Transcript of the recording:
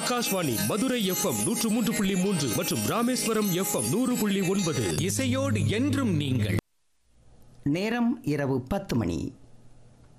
Akashvani Madurai FM 103.3 மற்றும் Rameswaram FM 100.9. இசையோடு என்றும் நீங்கள். நேரம் இரவு 10 மணி.